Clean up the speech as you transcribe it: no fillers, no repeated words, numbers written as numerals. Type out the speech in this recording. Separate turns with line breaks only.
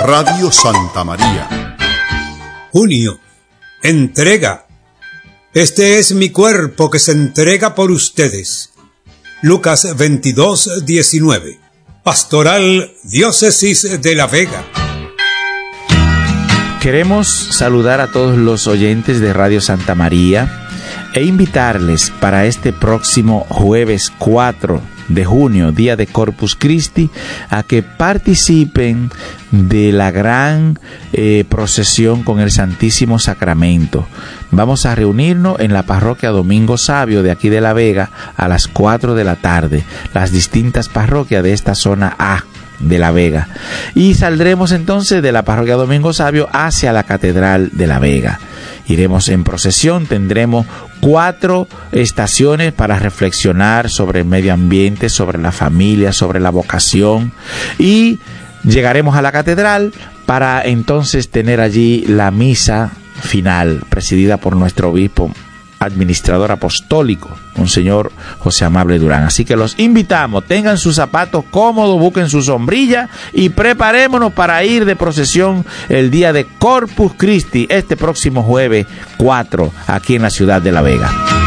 Radio Santa María.
Junio. Entrega. Este es mi cuerpo que se entrega por ustedes. Lucas 22:19. Pastoral Diócesis de La Vega.
Queremos saludar a todos los oyentes de Radio Santa María e invitarles para este próximo jueves 4 de junio, día de Corpus Christi, a que participen de la gran procesión con el Santísimo Sacramento. Vamos a reunirnos en la parroquia Domingo Sabio de aquí de La Vega a las 4 de la tarde, las distintas parroquias de esta zona A de La Vega, y saldremos entonces de la parroquia Domingo Sabio hacia la Catedral de La Vega. Iremos en procesión, tendremos 4 estaciones para reflexionar sobre el medio ambiente, sobre la familia, sobre la vocación, y llegaremos a la catedral para entonces tener allí la misa final presidida por nuestro obispo administrador apostólico, Monseñor José Amable Durán. Así que los invitamos, tengan sus zapatos cómodos, busquen su sombrilla y preparémonos para ir de procesión el día de Corpus Christi, este próximo jueves 4, aquí en la ciudad de La Vega.